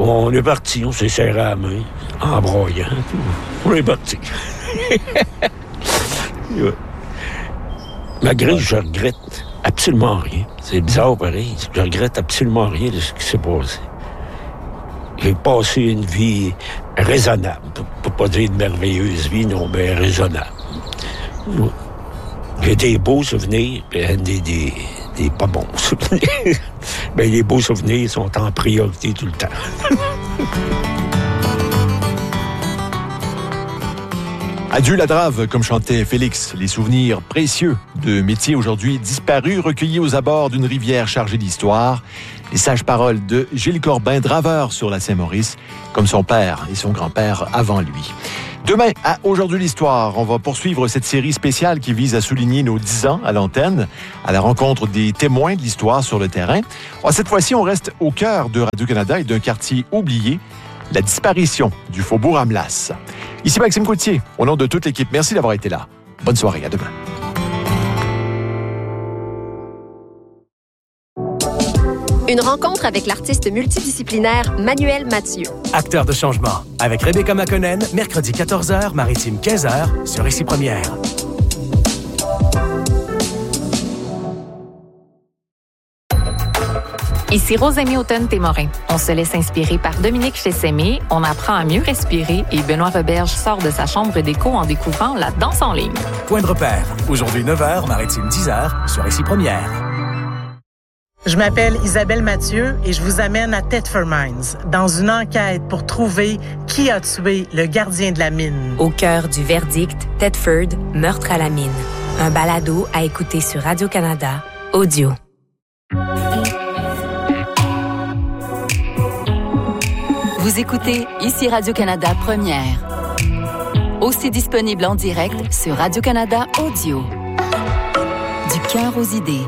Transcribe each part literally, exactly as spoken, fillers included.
On est parti, on s'est serré à la main, en broyant. On est parti. Malgré que je regrette absolument rien. C'est bizarre pareil. Je regrette absolument rien de ce qui s'est passé. J'ai passé une vie raisonnable. Pour pas dire une merveilleuse vie, non, mais raisonnable. J'ai des beaux souvenirs, et des, des, des pas bons souvenirs. Mais les beaux souvenirs sont en priorité tout le temps. Adieu la drave, comme chantait Félix. Les souvenirs précieux de métiers aujourd'hui disparus, recueillis aux abords d'une rivière chargée d'histoire. Les sages paroles de Gilles Corbin, draveur sur la Saint-Maurice, comme son père et son grand-père avant lui. Demain, à Aujourd'hui l'Histoire, on va poursuivre cette série spéciale qui vise à souligner nos dix ans à l'antenne, à la rencontre des témoins de l'histoire sur le terrain. Cette fois-ci, on reste au cœur de Radio-Canada et d'un quartier oublié, la disparition du Faubourg Amlas. Ici Maxime Coutier, au nom de toute l'équipe, merci d'avoir été là. Bonne soirée, à demain. Une rencontre avec l'artiste multidisciplinaire Manuel Mathieu. Acteur de changement, avec Rebecca McConnell, mercredi quatorze heures, Maritime quinze heures, sur Ici Première. Ici Rosémie Automne-Témorin. On se laisse inspirer par Dominique Chessemé, on apprend à mieux respirer et Benoît Roberge sort de sa chambre d'écho en découvrant la danse en ligne. Point de repère, aujourd'hui neuf heures, Maritime dix heures, sur Ici Première. Je m'appelle Isabelle Mathieu et je vous amène à Thetford Mines, dans une enquête pour trouver qui a tué le gardien de la mine. Au cœur du verdict, Thetford, meurtre à la mine. Un balado à écouter sur Radio-Canada, audio. Vous écoutez Ici Radio-Canada Première. Aussi disponible en direct sur Radio-Canada Audio. Du cœur aux idées.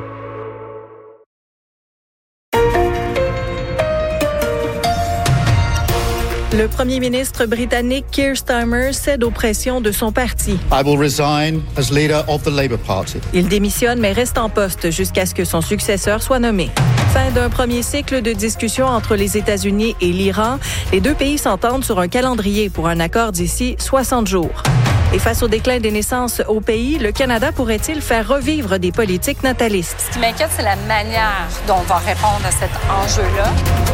Le premier ministre britannique Keir Starmer cède aux pressions de son parti. I will resign as leader of the Labour Party. Il démissionne mais reste en poste jusqu'à ce que son successeur soit nommé. Fin d'un premier cycle de discussions entre les États-Unis et l'Iran. Les deux pays s'entendent sur un calendrier pour un accord d'ici soixante jours. Et face au déclin des naissances au pays, le Canada pourrait-il faire revivre des politiques natalistes? Ce qui m'inquiète, c'est la manière dont on va répondre à cet enjeu-là.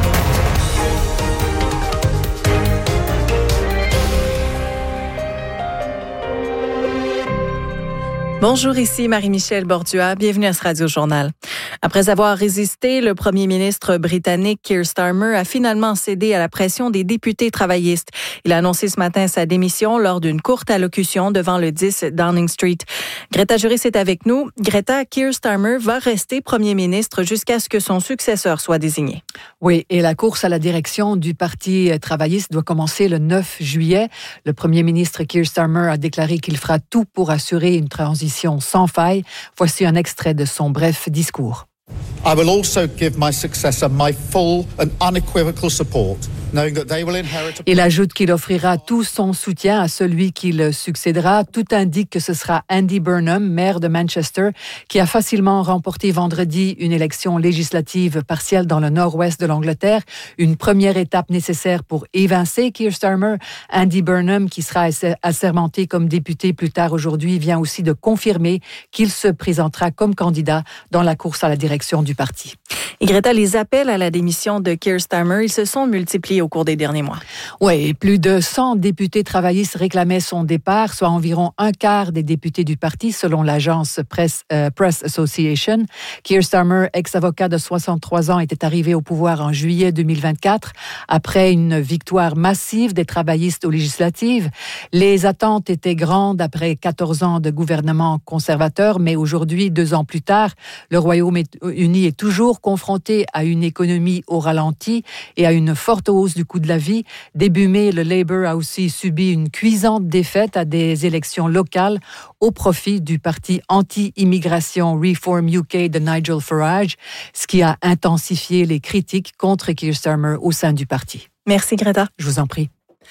Bonjour, ici Marie-Michel Bordua. Bienvenue à ce Radio-Journal. Après avoir résisté, le premier ministre britannique Keir Starmer a finalement cédé à la pression des députés travaillistes. Il a annoncé ce matin sa démission lors d'une courte allocution devant le dix Downing Street. Greta Juris est avec nous. Greta, Keir Starmer va rester premier ministre jusqu'à ce que son successeur soit désigné. Oui, et la course à la direction du Parti travailliste doit commencer le neuf juillet. Le premier ministre Keir Starmer a déclaré qu'il fera tout pour assurer une transition sans faille. Voici un extrait de son bref discours. I will also give my successor my full and unequivocal support, knowing that they will inherit a... Il ajoute qu'il offrira tout son soutien à celui qui le succédera. Tout indique que ce sera Andy Burnham, maire de Manchester, qui a facilement remporté vendredi une élection législative partielle dans le nord-ouest de l'Angleterre. Une première étape nécessaire pour évincer Keir Starmer. Andy Burnham, qui sera assermenté comme député plus tard aujourd'hui, vient aussi de confirmer qu'il se présentera comme candidat dans la course à la direction du parti. Et Greta, les appels à la démission de Keir Starmer, ils se sont multipliés au cours des derniers mois. Oui, plus de cent députés travaillistes réclamaient son départ, soit environ un quart des députés du parti, selon l'agence Press, euh, Press Association. Keir Starmer, ex-avocat de soixante-trois ans, était arrivé au pouvoir en juillet deux mille vingt-quatre, après une victoire massive des travaillistes aux législatives. Les attentes étaient grandes après quatorze ans de gouvernement conservateur, mais aujourd'hui, deux ans plus tard, le Royaume-Uni est toujours confronté à une économie au ralenti et à une forte hausse du coût de la vie. Début mai, le Labour a aussi subi une cuisante défaite à des élections locales au profit du parti anti-immigration Reform U K de Nigel Farage, ce qui a intensifié les critiques contre Keir Starmer au sein du parti. Merci Greta. Je vous en prie.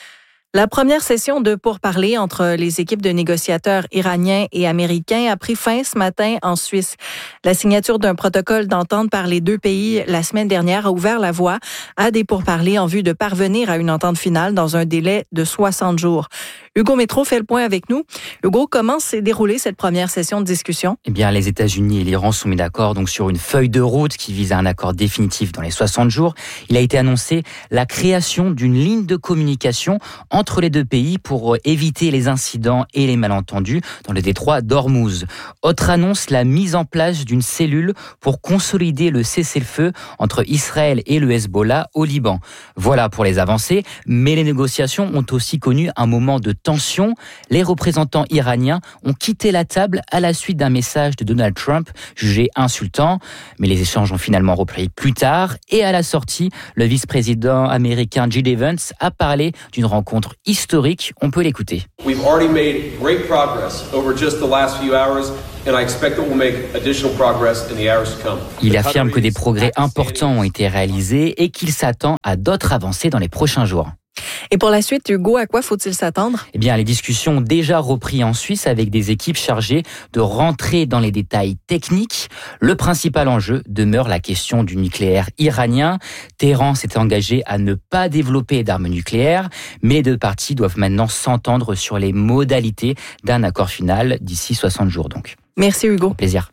La première session de pourparlers entre les équipes de négociateurs iraniens et américains a pris fin ce matin en Suisse. La signature d'un protocole d'entente par les deux pays la semaine dernière a ouvert la voie à des pourparlers en vue de parvenir à une entente finale dans un délai de soixante jours. Hugo Métro fait le point avec nous. Hugo, comment s'est déroulée cette première session de discussion? Eh bien, les États-Unis et l'Iran sont mis d'accord donc sur une feuille de route qui vise à un accord définitif dans les soixante jours. Il a été annoncé la création d'une ligne de communication entre les deux pays pour éviter les incidents et les malentendus dans le détroit d'Ormuz. Autre annonce, la mise en place d'une cellule pour consolider le cessez-le-feu entre Israël et le Hezbollah au Liban. Voilà pour les avancées, mais les négociations ont aussi connu un moment de tension. Les représentants iraniens ont quitté la table à la suite d'un message de Donald Trump jugé insultant, mais les échanges ont finalement repris plus tard et à la sortie, le vice-président américain J D Vance a parlé d'une rencontre historique. On peut l'écouter. We've already made great progress over just the last few hours. And I expect that we'll make additional progress in the hours to come. Il affirme que des progrès importants ont été réalisés et qu'il s'attend à d'autres avancées dans les prochains jours. Et pour la suite, Hugo, à quoi faut-il s'attendre? Eh bien, les discussions ont déjà repris en Suisse avec des équipes chargées de rentrer dans les détails techniques. Le principal enjeu demeure la question du nucléaire iranien. Téhéran s'était engagé à ne pas développer d'armes nucléaires, mais les deux parties doivent maintenant s'entendre sur les modalités d'un accord final d'ici soixante jours donc. Merci Hugo. Au plaisir.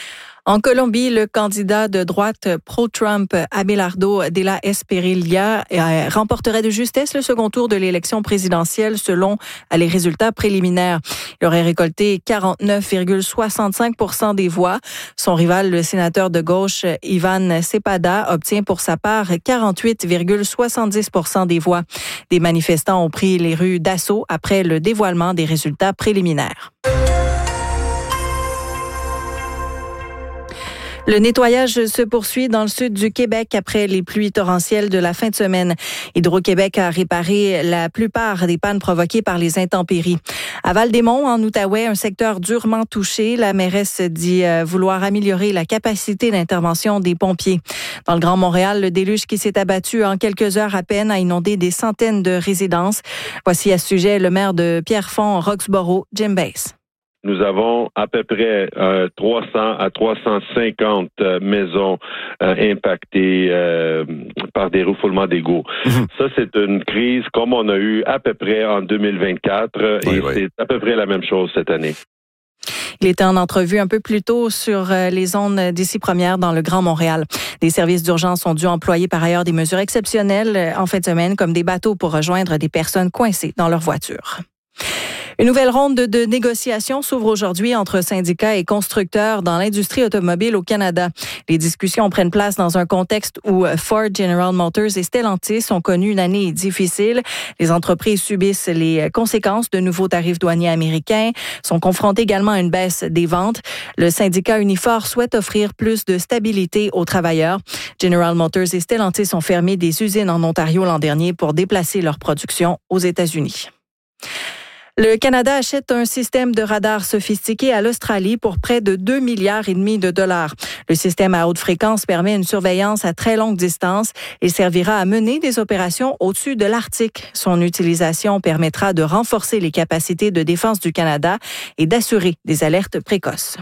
En Colombie, le candidat de droite pro-Trump, Abelardo de la Espriella, remporterait de justesse le second tour de l'élection présidentielle selon les résultats préliminaires. Il aurait récolté quarante-neuf virgule soixante-cinq pour cent des voix. Son rival, le sénateur de gauche, Ivan Cepeda, obtient pour sa part quarante-huit virgule soixante-dix pour cent des voix. Des manifestants ont pris les rues d'assaut après le dévoilement des résultats préliminaires. Le nettoyage se poursuit dans le sud du Québec après les pluies torrentielles de la fin de semaine. Hydro-Québec a réparé la plupart des pannes provoquées par les intempéries. À Val-des-Monts, en Outaouais, un secteur durement touché, la mairesse dit vouloir améliorer la capacité d'intervention des pompiers. Dans le Grand Montréal, le déluge qui s'est abattu en quelques heures à peine a inondé des centaines de résidences. Voici à ce sujet le maire de Pierrefonds, Roxborough, Jim Bass. Nous avons à peu près euh, trois cents à trois cent cinquante euh, maisons euh, impactées euh, par des refoulements d'égouts. Mmh. Ça, c'est une crise comme on a eu à peu près en deux mille vingt-quatre oui, et oui. C'est à peu près la même chose cette année. Il était en entrevue un peu plus tôt sur les zones d'ici première dans le Grand Montréal. Des services d'urgence ont dû employer par ailleurs des mesures exceptionnelles en fin de semaine, comme des bateaux pour rejoindre des personnes coincées dans leur voiture. Une nouvelle ronde de, de négociations s'ouvre aujourd'hui entre syndicats et constructeurs dans l'industrie automobile au Canada. Les discussions prennent place dans un contexte où Ford, General Motors et Stellantis ont connu une année difficile. Les entreprises subissent les conséquences de nouveaux tarifs douaniers américains, sont confrontées également à une baisse des ventes. Le syndicat Unifor souhaite offrir plus de stabilité aux travailleurs. General Motors et Stellantis ont fermé des usines en Ontario l'an dernier pour déplacer leur production aux États-Unis. Le Canada achète un système de radar sophistiqué à l'Australie pour près de deux milliards et demi de dollars. Le système à haute fréquence permet une surveillance à très longue distance et servira à mener des opérations au-dessus de l'Arctique. Son utilisation permettra de renforcer les capacités de défense du Canada et d'assurer des alertes précoces.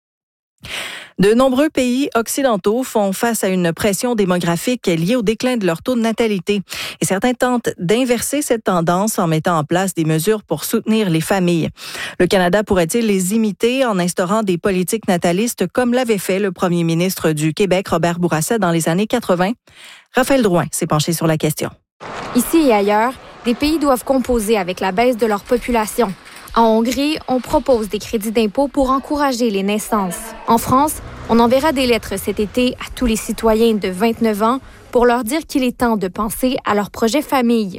De nombreux pays occidentaux font face à une pression démographique liée au déclin de leur taux de natalité. Et certains tentent d'inverser cette tendance en mettant en place des mesures pour soutenir les familles. Le Canada pourrait-il les imiter en instaurant des politiques natalistes comme l'avait fait le premier ministre du Québec, Robert Bourassa, dans les années quatre-vingt? Raphaël Drouin s'est penché sur la question. Ici et ailleurs, des pays doivent composer avec la baisse de leur population. En Hongrie, on propose des crédits d'impôt pour encourager les naissances. En France, on enverra des lettres cet été à tous les citoyens de vingt-neuf ans pour leur dire qu'il est temps de penser à leur projet famille.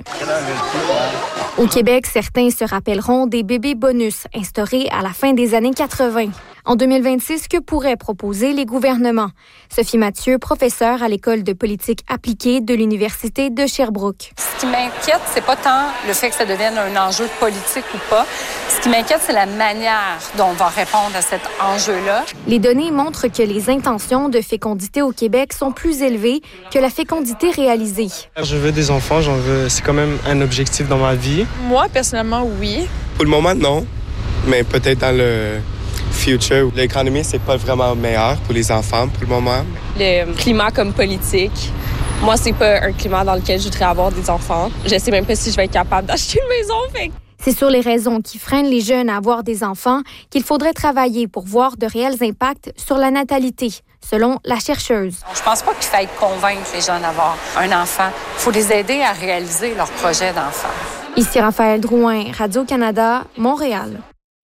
Au Québec, certains se rappelleront des bébés bonus instaurés à la fin des années quatre-vingt. En deux mille vingt-six, que pourraient proposer les gouvernements? Sophie Mathieu, professeure à l'École de politique appliquée de l'Université de Sherbrooke. Ce qui m'inquiète, c'est pas tant le fait que ça devienne un enjeu politique ou pas. Ce qui m'inquiète, c'est la manière dont on va répondre à cet enjeu-là. Les données montrent que les intentions de fécondité au Québec sont plus élevées que la fécondité réalisée. Je veux des enfants, j'en veux. C'est quand même un objectif dans ma vie. Moi, personnellement, oui. Pour le moment, non. Mais peut-être dans le future. L'économie, c'est pas vraiment meilleur pour les enfants pour le moment. Le climat comme politique. Moi, c'est pas un climat dans lequel je voudrais avoir des enfants. Je sais même pas si je vais être capable d'acheter une maison. Fait. C'est sur les raisons qui freinent les jeunes à avoir des enfants qu'il faudrait travailler pour voir de réels impacts sur la natalité, selon la chercheuse. Je pense pas qu'il faille convaincre les jeunes d'avoir un enfant. Il faut les aider à réaliser leur projet d'enfant. Ici Raphaël Drouin, Radio-Canada, Montréal.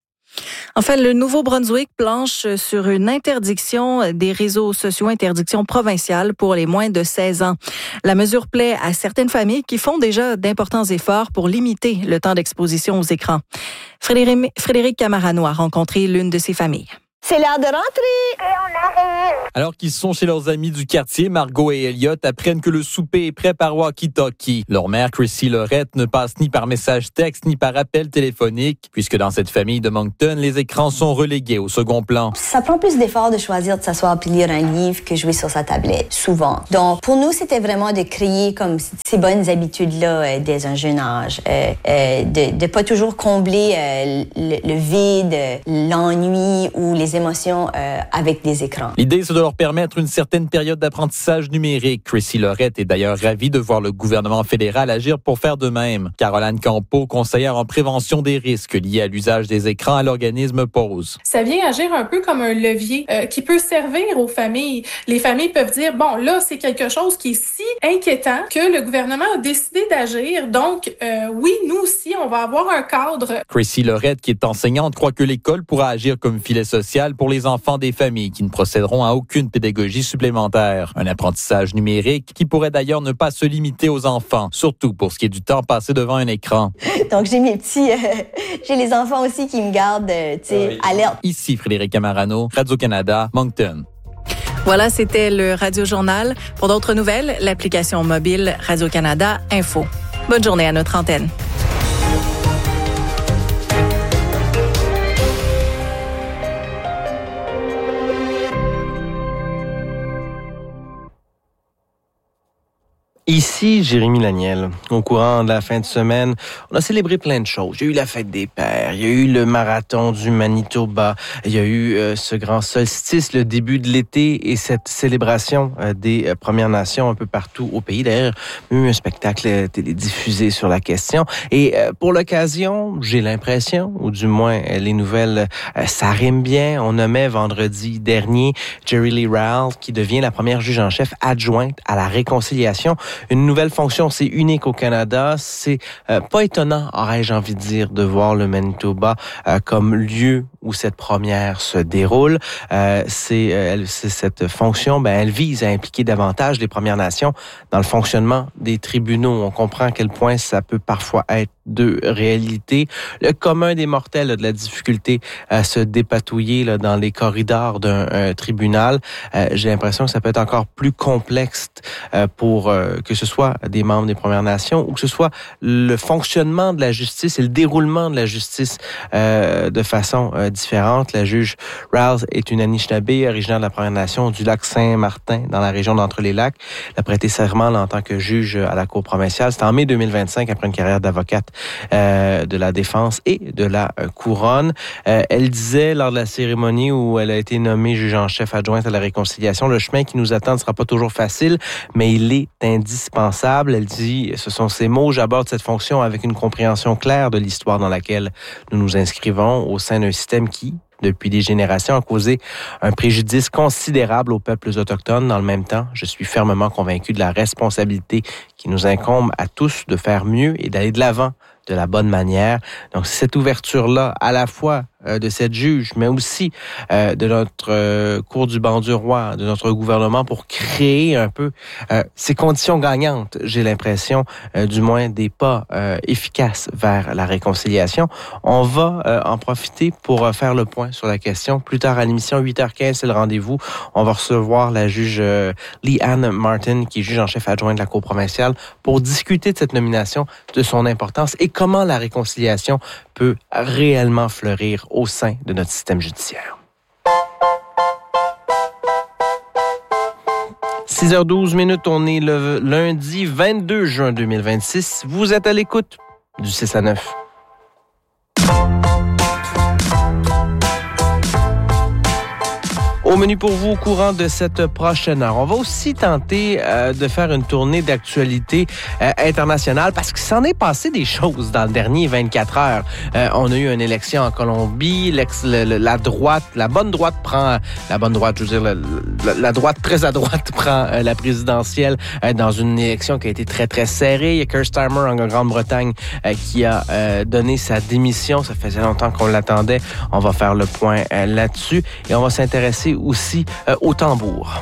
Enfin, le Nouveau-Brunswick planche sur une interdiction des réseaux sociaux, interdiction provinciale pour les moins de seize ans. La mesure plaît à certaines familles qui font déjà d'importants efforts pour limiter le temps d'exposition aux écrans. Frédéric, Frédéric Camarano a rencontré l'une de ces familles. C'est l'heure de rentrer! Et on arrive! Alors qu'ils sont chez leurs amis du quartier, Margot et Elliot apprennent que le souper est prêt par walkie-talkie. Leur mère, Chrissy Lorette, ne passe ni par message texte ni par appel téléphonique, puisque dans cette famille de Moncton, les écrans sont relégués au second plan. Ça prend plus d'efforts de choisir de s'asseoir et lire un livre que jouer sur sa tablette, souvent. Donc, pour nous, c'était vraiment de créer comme ces bonnes habitudes-là euh, dès un jeune âge, euh, euh, de ne pas toujours combler euh, le, le vide, l'ennui ou les émotions euh, avec des écrans. L'idée, c'est de leur permettre une certaine période d'apprentissage numérique. Chrissy Lorette est d'ailleurs ravie de voir le gouvernement fédéral agir pour faire de même. Caroline Campeau, conseillère en prévention des risques liés à l'usage des écrans à l'organisme Pause. Ça vient agir un peu comme un levier euh, qui peut servir aux familles. Les familles peuvent dire, bon, là, c'est quelque chose qui est si inquiétant que le gouvernement a décidé d'agir. Donc, euh, oui, nous aussi, on va avoir un cadre. Chrissy Lorette, qui est enseignante, croit que l'école pourra agir comme filet social pour les enfants des familles qui ne procéderont à aucune pédagogie supplémentaire. Un apprentissage numérique qui pourrait d'ailleurs ne pas se limiter aux enfants, surtout pour ce qui est du temps passé devant un écran. Donc, j'ai mes petits... Euh, j'ai les enfants aussi qui me gardent, euh, tu sais, oui. alerte. Ici Frédéric Camarano, Radio-Canada, Moncton. Voilà, c'était le Radio-Journal. Pour d'autres nouvelles, l'application mobile Radio-Canada Info. Bonne journée à notre antenne. Ici, Jérémy Laniel. Au courant de la fin de semaine, on a célébré plein de choses. Il y a eu la fête des pères, il y a eu le marathon du Manitoba, il y a eu euh, ce grand solstice, le début de l'été et cette célébration euh, des euh, Premières Nations un peu partout au pays. D'ailleurs, même un spectacle télédiffusé sur la question. Et euh, pour l'occasion, j'ai l'impression, ou du moins euh, les nouvelles, euh, ça rime bien. On nommait vendredi dernier Jerry Lee Ralph, qui devient la première juge en chef adjointe à la réconciliation. Une nouvelle fonction, c'est unique au Canada. C'est euh, pas étonnant, aurais-je envie de dire, de voir le Manitoba euh, comme lieu où cette première se déroule. Euh, c'est, euh, elle, c'est cette fonction, ben, elle vise à impliquer davantage les Premières Nations dans le fonctionnement des tribunaux. On comprend à quel point ça peut parfois être de réalité. Le commun des mortels a de la difficulté à se dépatouiller là, dans les corridors d'un euh, tribunal. Euh, j'ai l'impression que ça peut être encore plus complexe euh, pour euh, que ce soit des membres des Premières Nations ou que ce soit le fonctionnement de la justice et le déroulement de la justice euh, de façon euh, différente. La juge Ralph est une Anishinaabe originaire de la Première Nation du lac Saint-Martin dans la région d'Entre-les-Lacs. Elle a prêté serment là, en tant que juge à la Cour provinciale. C'était en mai deux mille vingt-cinq après une carrière d'avocate euh, de la défense et de la euh, couronne. Euh, elle disait lors de la cérémonie où elle a été nommée juge en chef adjointe à la réconciliation, le chemin qui nous attend ne sera pas toujours facile, mais il est indispensable. Elle dit, ce sont ces mots, j'aborde cette fonction avec une compréhension claire de l'histoire dans laquelle nous nous inscrivons au sein d'un système qui, depuis des générations, a causé un préjudice considérable aux peuples autochtones. Dans le même temps, je suis fermement convaincu de la responsabilité qui nous incombe à tous de faire mieux et d'aller de l'avant de la bonne manière. Donc, cette ouverture-là, à la fois euh, de cette juge, mais aussi euh, de notre euh, cour du banc du roi, de notre gouvernement pour créer un peu euh, ces conditions gagnantes, j'ai l'impression, euh, du moins des pas euh, efficaces vers la réconciliation. On va euh, en profiter pour euh, faire le point sur la question. Plus tard à l'émission, huit heures quinze, c'est le rendez-vous. On va recevoir la juge euh, Lee-Ann Martin, qui est juge en chef adjoint de la Cour provinciale, pour discuter de cette nomination, de son importance et comment la réconciliation peut réellement fleurir au sein de notre système judiciaire. six heures douze minutes, on est le lundi vingt-deux juin deux mille vingt-six. Vous êtes à l'écoute du six à neuf. Au menu pour vous au courant de cette prochaine heure. On va aussi tenter euh, de faire une tournée d'actualité euh, internationale parce qu'il s'en est passé des choses dans le dernier vingt-quatre heures. Euh, on a eu une élection en Colombie. L'ex, le, le, la droite, la bonne droite prend... La bonne droite, je veux dire, la, la, la droite très à droite prend euh, la présidentielle euh, dans une élection qui a été très, très serrée. Il y a Keir Starmer en Grande-Bretagne euh, qui a euh, donné sa démission. Ça faisait longtemps qu'on l'attendait. On va faire le point euh, là-dessus et on va s'intéresser aussi euh, au tambour.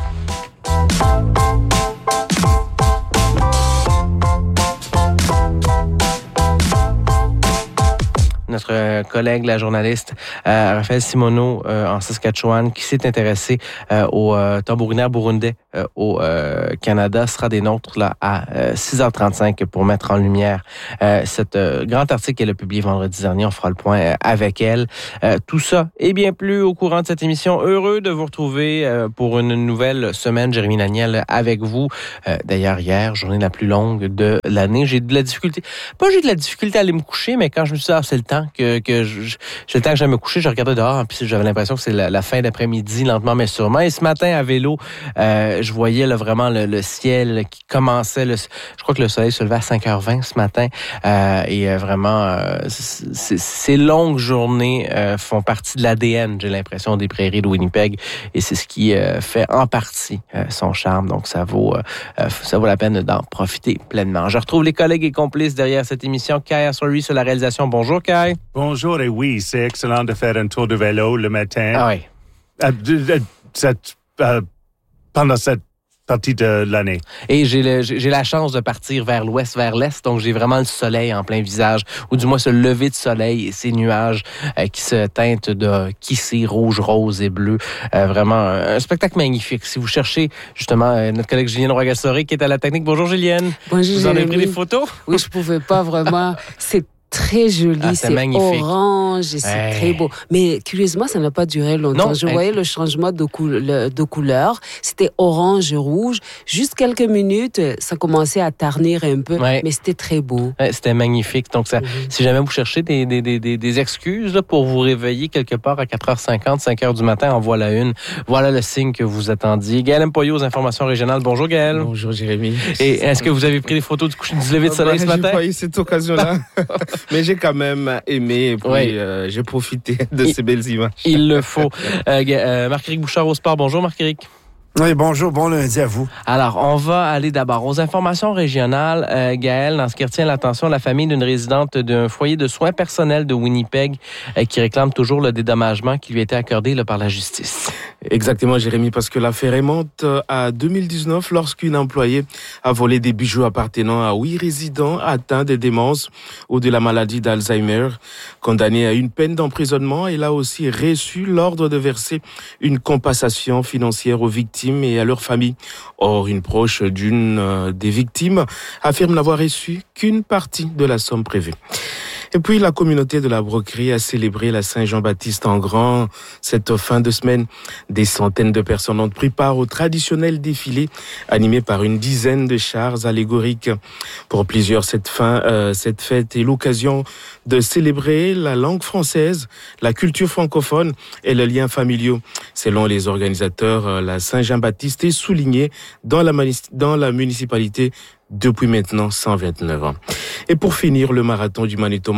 Notre collègue, la journaliste euh, Raphaël Simoneau euh, en Saskatchewan, qui s'est intéressé euh, au euh, tambourinaire burundais euh, au euh, Canada, sera des nôtres là à euh, six heures trente-cinq pour mettre en lumière euh, cet euh, grand article qu'elle a publié vendredi dernier. On fera le point euh, avec elle. Euh, tout ça et bien plus au courant de cette émission. Heureux de vous retrouver euh, pour une nouvelle semaine, Jérémy Laniel, avec vous. Euh, d'ailleurs, hier, journée la plus longue de l'année. J'ai de la difficulté, pas j'ai de la difficulté à aller me coucher, mais quand je me suis dit, ah, c'est le temps que, que je, j'ai le temps que j'aille me coucher, je regardais dehors, puis j'avais l'impression que c'est la, la fin d'après-midi, lentement mais sûrement. Et ce matin, à vélo, euh, je voyais là, vraiment le, le ciel qui commençait. Le, je crois que le soleil se levait à cinq heures vingt ce matin. Euh, et euh, vraiment, euh, c- ces longues journées euh, font partie de l'A D N, j'ai l'impression, des prairies de Winnipeg. Et c'est ce qui euh, fait en partie euh, son charme. Donc, ça vaut, euh, ça vaut la peine d'en profiter pleinement. Je retrouve les collègues et complices derrière cette émission. Kai Assouri sur la réalisation. Bonjour, Kai. Bonjour, et oui, c'est excellent de faire un tour de vélo le matin. Ah oui. Euh, de, de, cette, euh, pendant cette partie de l'année. Et j'ai, le, j'ai la chance de partir vers l'ouest, vers l'est, donc j'ai vraiment le soleil en plein visage, ou du moins ce lever de soleil et ces nuages euh, qui se teintent de kissé, rouge, rose et bleu. Euh, vraiment un, un spectacle magnifique. Si vous cherchez justement euh, notre collègue Julienne Rogassori qui est à la technique. Bonjour Julienne. Bonjour. Vous en avez Jérémy. pris des photos? Oui, je pouvais pas vraiment. C'est très joli, ah, c'est, c'est magnifique. orange, et c'est hey. très beau. Mais curieusement, ça n'a pas duré longtemps. Non, je hey. voyais le changement de, cou- de couleur. C'était orange et rouge. Juste quelques minutes, ça commençait à tarnir un peu, ouais. mais c'était très beau. Ouais, c'était magnifique. Donc, ça, mm-hmm. si jamais vous cherchez des, des, des, des, des excuses là, pour vous réveiller quelque part à quatre heures cinquante, cinq heures du matin, en voilà une. Voilà le signe que vous attendiez. Gaël Mpoyo aux informations régionales. Bonjour Gaël. Bonjour Jérémy. Et est-ce que vous avez pris des photos du, coucher, du lever de soleil bah, ce matin? J'ai pas eu cette occasion-là. Mais j'ai quand même aimé et puis oui. euh, j'ai profité de il, ces belles images. Il le faut. euh, euh, Marc-Éric Bouchard au sport. Bonjour Marc-Éric. Oui, bonjour, bon lundi à vous. Alors, on va aller d'abord aux informations régionales. Euh, Gaël, dans ce qui retient l'attention, la famille d'une résidente d'un foyer de soins personnels de Winnipeg euh, qui réclame toujours le dédommagement qui lui a été accordé là, par la justice. Exactement, Jérémy, parce que l'affaire remonte à deux mille dix-neuf lorsqu'une employée a volé des bijoux appartenant à huit résidents atteints de démence ou de la maladie d'Alzheimer. Condamnée à une peine d'emprisonnement, elle a aussi reçu l'ordre de verser une compensation financière aux victimes et à leur famille. Or, une proche d'une euh, des victimes affirme n'avoir reçu qu'une partie de la somme prévue. Et puis, la communauté de la Broquerie a célébré la Saint-Jean-Baptiste en grand cette fin de semaine. Des centaines de personnes ont pris part au traditionnel défilé animé par une dizaine de chars allégoriques. Pour plusieurs, cette, fin, euh, cette fête est l'occasion de célébrer la langue française, la culture francophone et les liens familiaux. Selon les organisateurs, la Saint-Jean-Baptiste est soulignée dans la, dans la municipalité depuis maintenant cent vingt-neuf ans. Et pour finir, le marathon du Manitoba,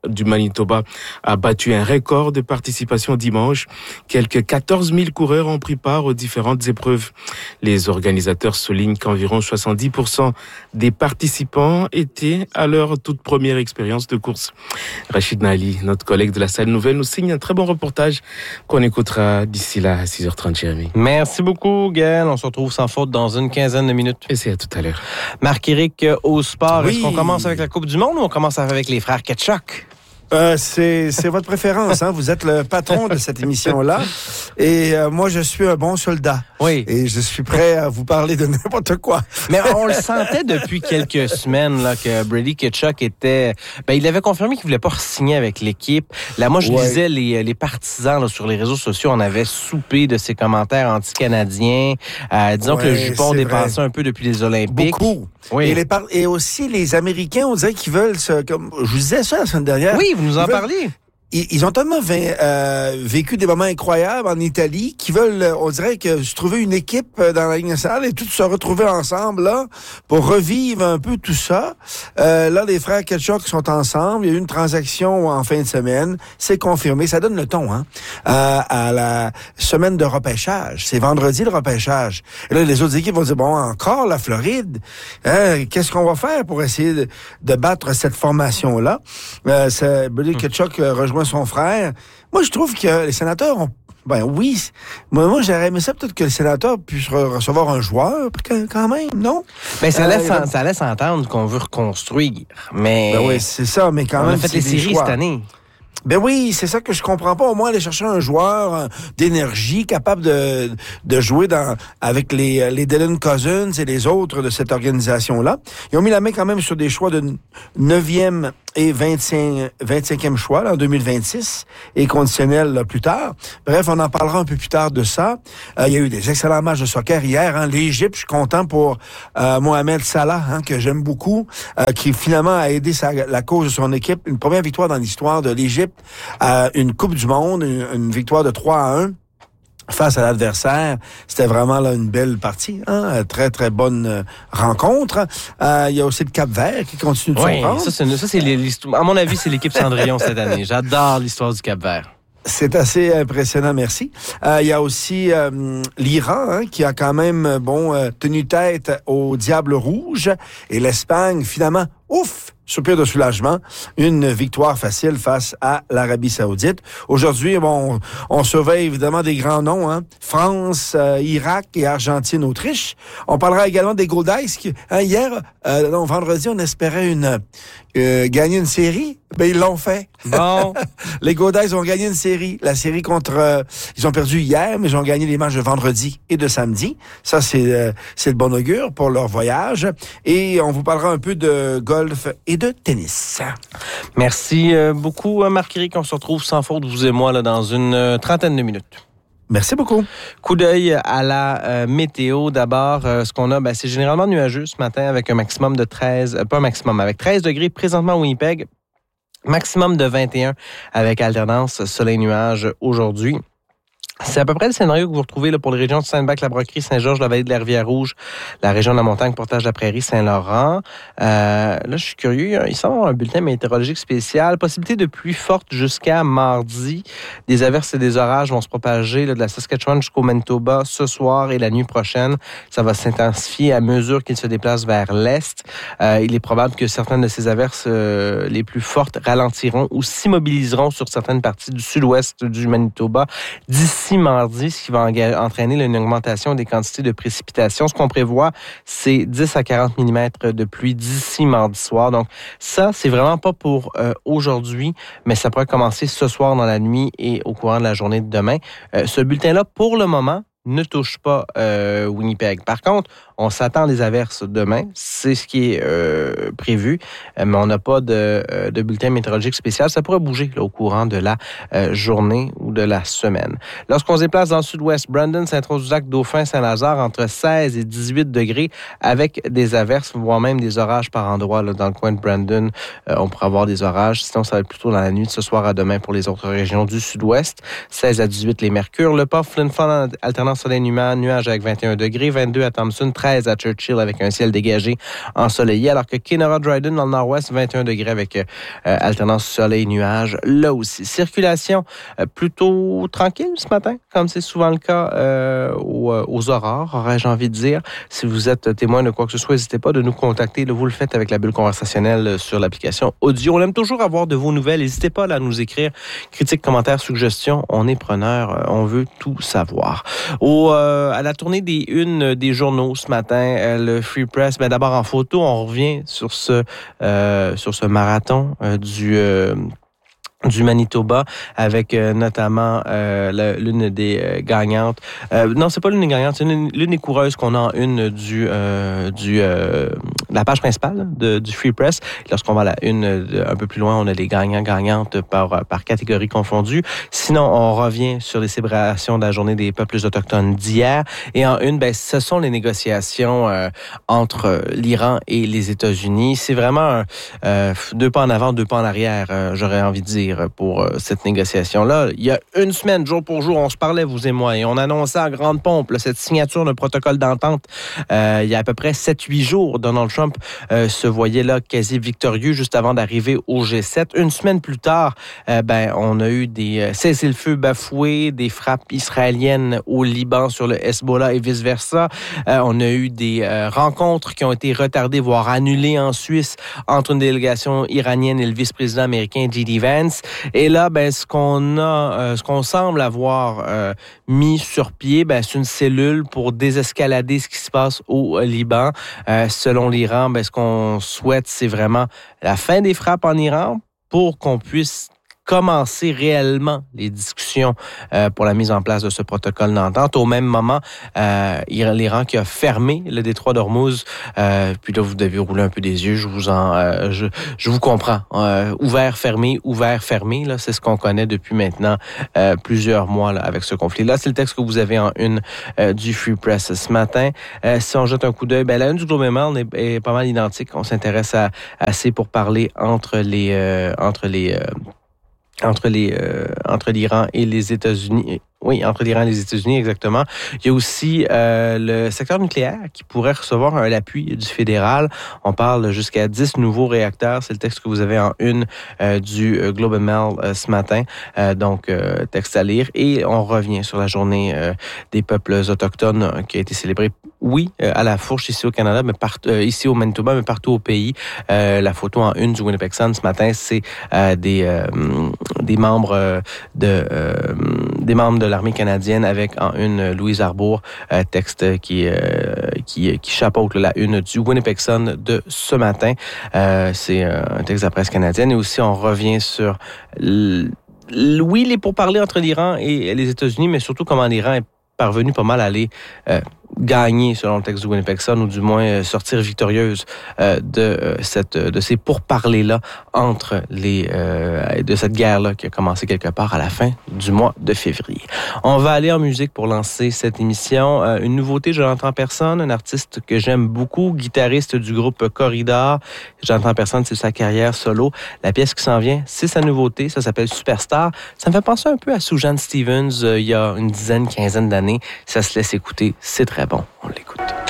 du Manitoba a battu un record de participation dimanche. Quelques quatorze mille coureurs ont pris part aux différentes épreuves. Les organisateurs soulignent qu'environ soixante-dix pour cent des participants étaient à leur toute première expérience de course. Rachid Nali, notre collègue de la salle nouvelle, nous signe un très bon reportage qu'on écoutera d'ici là à six heures trente, Jérémy. Merci beaucoup, Gaël. On se retrouve sans faute dans une quinzaine de minutes. Et c'est à tout à l'heure. Marc-Éric, au sport, oui. Est-ce qu'on commence avec la Coupe du Monde ou on commence avec les frères Ketchuk? Euh, c'est, c'est votre préférence, hein? Vous êtes le patron de cette émission-là. Et euh, moi, je suis un bon soldat. Oui. Et je suis prêt à vous parler de n'importe quoi. Mais on le sentait depuis quelques semaines là, que Brady Ketchuk était... Ben, il avait confirmé qu'il voulait pas signer avec l'équipe. Là, moi, je ouais. lisais les, les partisans là, sur les réseaux sociaux. On avait soupé de ses commentaires anti-canadiens. Euh, disons ouais, que le jupon dépassait un peu depuis les Olympiques. Beaucoup. Oui. Et, les par- et aussi, les Américains, on dirait qu'ils veulent se... Comme, je vous disais ça la semaine dernière. Oui, vous nous en veulent, parliez. Ils, ils ont tellement v- euh, vécu des moments incroyables en Italie qu'ils veulent, on dirait que se trouver une équipe dans la Ligue nationale et tous se retrouver ensemble là pour revivre un peu tout ça. Euh, là, les frères Ketchuk sont ensemble. Il y a eu une transaction en fin de semaine. C'est confirmé. Ça donne le ton, hein, à, à la semaine de repêchage. C'est vendredi le repêchage. Et là, les autres équipes vont dire, bon, encore la Floride. Hein, qu'est-ce qu'on va faire pour essayer de, de battre cette formation-là? Euh, c'est, Brady Ketchuk euh, rejoint son frère. Moi, je trouve que les sénateurs ont... Ben oui. Moi, moi j'aurais aimé ça peut-être que les sénateurs puissent re- recevoir un joueur, quand même, non? Ben, ça, laisse, euh, en, ça laisse entendre qu'on veut reconstruire. Mais... Ben oui, c'est ça, mais quand on même... On a fait les séries choix. cette année. Ben oui, c'est ça que je comprends pas. Au moins, aller chercher un joueur euh, d'énergie capable de, de jouer dans, avec les, les Dylan Cousins et les autres de cette organisation-là. Ils ont mis la main quand même sur des choix de neuvième et vingt-cinq, vingt-cinquième choix là, en deux mille vingt-six et conditionnel là, plus tard. Bref, on en parlera un peu plus tard de ça. Euh, il y a eu des excellents matchs de soccer hier. Hein. L'Égypte, je suis content pour euh, Mohamed Salah, hein, que j'aime beaucoup, euh, qui finalement a aidé sa, la cause de son équipe. Une première victoire dans l'histoire de l'Égypte. À une Coupe du Monde, une, une victoire de trois à un face à l'adversaire. C'était vraiment là une belle partie, hein? Très, très bonne euh, rencontre. Euh, il y a aussi le Cap-Vert qui continue de oui, surprendre. Ça, c'est, ça, c'est l'histoire. À mon avis, c'est l'équipe Cendrillon cette année. J'adore l'histoire du Cap-Vert. C'est assez impressionnant, merci. Euh, il y a aussi euh, l'Iran hein, qui a quand même bon euh, tenu tête au Diable Rouge et l'Espagne, finalement, ouf, soupir de soulagement, une victoire facile face à l'Arabie Saoudite. Aujourd'hui, bon, on, on surveille évidemment des grands noms, hein, France, euh, Irak et Argentine, Autriche. On parlera également des Goldies qui, hein, hier, euh, non, vendredi, on espérait une euh, gagner une série. Ben, ils l'ont fait. Bon. Les Goldies ont gagné une série. La série contre... Euh, ils ont perdu hier, mais ils ont gagné les matchs de vendredi et de samedi. Ça, c'est, euh, c'est le bon augure pour leur voyage. Et on vous parlera un peu de golf et de tennis. Merci euh, beaucoup, Marc-Éric. On se retrouve sans faute, vous et moi, là, dans une euh, trentaine de minutes. Merci beaucoup. Coup d'œil à la euh, météo. D'abord, euh, ce qu'on a, ben, c'est généralement nuageux ce matin avec un maximum de treize... Euh, pas un maximum, avec treize degrés présentement à Winnipeg. Maximum de vingt et un avec alternance soleil-nuage aujourd'hui. C'est à peu près le scénario que vous retrouvez là, pour les régions de Saint-Bac, la Broquerie, Saint-Georges, la vallée de la Rivière-Rouge, la région de la Montagne, Portage-la-Prairie, Saint-Laurent. Euh, là, je suis curieux. Il semble avoir un bulletin météorologique spécial. Possibilité de pluie forte jusqu'à mardi. Des averses et des orages vont se propager là, de la Saskatchewan jusqu'au Manitoba ce soir et la nuit prochaine. Ça va s'intensifier à mesure qu'il se déplace vers l'est. Euh, il est probable que certaines de ces averses euh, les plus fortes ralentiront ou s'immobiliseront sur certaines parties du sud-ouest du Manitoba d'ici mardi, ce qui va entraîner une augmentation des quantités de précipitations. Ce qu'on prévoit, c'est dix à quarante millimètres de pluie d'ici mardi soir. Donc, ça, c'est vraiment pas pour euh, aujourd'hui, mais ça pourrait commencer ce soir dans la nuit et au courant de la journée de demain. Euh, ce bulletin-là, pour le moment, ne touche pas euh, Winnipeg. Par contre, on s'attend à des averses demain. C'est ce qui est euh, prévu, mais on n'a pas de, euh, de bulletin météorologique spécial. Ça pourrait bouger là, au courant de la euh, journée ou de la semaine. Lorsqu'on se déplace dans le sud-ouest, Brandon, Saint-Rose-du-Lac, Dauphin, Saint-Lazare, entre seize et dix-huit degrés, avec des averses, voire même des orages par endroits. Là, dans le coin de Brandon, euh, on pourrait avoir des orages. Sinon, ça va être plutôt dans la nuit de ce soir à demain pour les autres régions du sud-ouest. seize à dix-huit, les mercures. Le Port, Flin Flon, alternance soleil nuage avec vingt et un degrés, vingt-deux à Thompson, treize à Churchill avec un ciel dégagé ensoleillé, alors que Kenora Dryden dans le nord-ouest, vingt et un degrés avec euh, alternance soleil-nuage là aussi. Circulation euh, plutôt tranquille ce matin, comme c'est souvent le cas euh, aux, aux aurores, aurais-je envie de dire. Si vous êtes témoin de quoi que ce soit, n'hésitez pas de nous contacter. Là, vous le faites avec la bulle conversationnelle sur l'application audio. On aime toujours avoir de vos nouvelles. N'hésitez pas là, à nous écrire critiques, commentaires, suggestions. On est preneur. On veut tout savoir. Au, euh, à la tournée des unes des journaux ce matin, euh, le Free Press, ben, d'abord en photo, on revient sur ce, euh, sur ce marathon euh, du... Euh, du Manitoba, avec euh, notamment euh, le, l'une des euh, gagnantes. Euh, non, c'est pas l'une des gagnantes, c'est l'une, l'une des coureuses qu'on a en une du, euh, du euh, la page principale de, du Free Press. Lorsqu'on va à la une de, un peu plus loin, on a les gagnants, gagnantes par, par catégorie confondue. Sinon, on revient sur les célébrations de la Journée des peuples autochtones d'hier. Et en une, ben, ce sont les négociations euh, entre l'Iran et les États-Unis. C'est vraiment un, euh, deux pas en avant, deux pas en arrière, euh, j'aurais envie de dire, pour euh, cette négociation-là. Il y a une semaine, jour pour jour, on se parlait, vous et moi, et on annonçait en grande pompe là, cette signature d'un protocole d'entente. Euh, il y a à peu près sept huit jours, Donald Trump euh, se voyait là quasi victorieux juste avant d'arriver au G sept. Une semaine plus tard, euh, ben, on a eu des euh, cessez-le-feu bafoués, des frappes israéliennes au Liban sur le Hezbollah et vice-versa. Euh, on a eu des euh, rencontres qui ont été retardées, voire annulées en Suisse entre une délégation iranienne et le vice-président américain J D Vance. Et là, ben, ce qu'on a, euh, ce qu'on semble avoir euh, mis sur pied, ben, c'est une cellule pour désescalader ce qui se passe au Liban. Euh, selon l'Iran, ben, ce qu'on souhaite, c'est vraiment la fin des frappes en Iran pour qu'on puisse commencer réellement les discussions euh, pour la mise en place de ce protocole d'entente. Au même moment, euh, l'Iran qui a fermé le détroit d'Ormuz, euh, puis là, vous devez rouler un peu des yeux, je vous en, euh, je, je vous comprends. Euh, ouvert, fermé, ouvert, fermé, là, c'est ce qu'on connaît depuis maintenant euh, plusieurs mois là, avec ce conflit-là. C'est le texte que vous avez en une euh, du Free Press ce matin. Euh, si on jette un coup d'œil, ben, la une du Globe and Mail est, est pas mal identique. On s'intéresse à, assez pour parler entre les... Euh, entre les euh, entre les euh, entre l'Iran et les États-Unis. Oui, entre l'Iran et les États-Unis, exactement. Il y a aussi euh, le secteur nucléaire qui pourrait recevoir un appui du fédéral. On parle jusqu'à dix nouveaux réacteurs. C'est le texte que vous avez en une euh, du Globe and Mail euh, ce matin. Euh, donc, euh, texte à lire. Et on revient sur la journée euh, des peuples autochtones euh, qui a été célébrée, oui, euh, à la fourche ici au Canada, mais part, euh, ici au Manitoba, mais partout au pays. Euh, la photo en une du Winnipeg Sun ce matin, c'est euh, des, euh, des membres euh, de euh, des membres de l'armée canadienne avec en une Louise Arbour, euh, texte qui, euh, qui, qui chapeaute la une du Winnipeg Sun de ce matin. Euh, c'est un texte de la presse canadienne. Et aussi, on revient sur, l... oui, les pourparlers entre l'Iran et les États-Unis, mais surtout comment l'Iran est parvenu pas mal à aller euh, gagner, selon le texte du Winnipeg Sun, ou du moins euh, sortir victorieuse euh, de euh, cette de ces pourparlers-là entre les euh, de cette guerre-là qui a commencé quelque part à la fin du mois de février. On va aller en musique pour lancer cette émission. Euh, une nouveauté, je l'entends personne, un artiste que j'aime beaucoup, guitariste du groupe Corridor. J'entends personne, c'est sa carrière solo. La pièce qui s'en vient, c'est sa nouveauté, ça s'appelle Superstar. Ça me fait penser un peu à Suzanne Stevens euh, il y a une dizaine, quinzaine d'années. Ça se laisse écouter, c'est très bon. On l'écoute.